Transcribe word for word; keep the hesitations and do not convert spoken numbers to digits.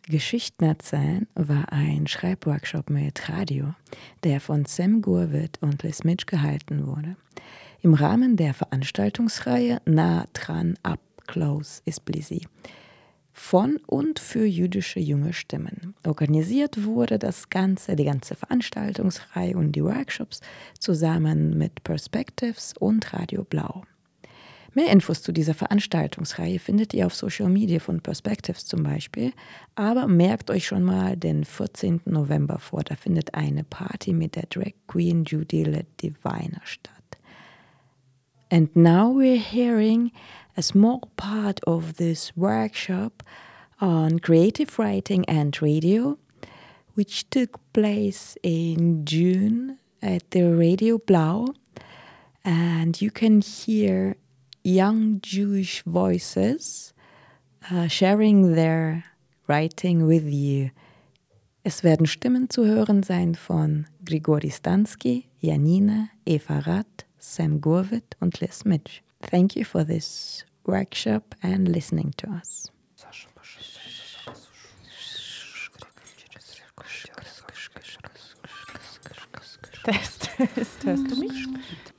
Geschichten erzählen war ein Schreibworkshop mit Radio, der von Sam Gurvit und Liz Mitch gehalten wurde. Im Rahmen der Veranstaltungsreihe Nah dran, up close ist Blizzy von und für jüdische junge Stimmen. Organisiert wurde das Ganze, die ganze Veranstaltungsreihe und die Workshops zusammen mit Perspectives und Radio Blau. Mehr Infos zu dieser Veranstaltungsreihe findet ihr auf Social Media von Perspectives zum Beispiel, aber merkt euch schon mal den vierzehnten November vor, da findet eine Party mit der Drag Queen Judy Le Diviner statt. And now we're hearing a small part of this workshop on creative writing and radio, which took place in June at the Radio Blau, and you can hear young Jewish voices uh, sharing their writing with you. Es werden Stimmen zu hören sein von Grigori Stansky, Janina, Eva Rath, Sam Gurvit und Liz Mitch. Thank you for this workshop and listening to us. Test, test, hörst du mich?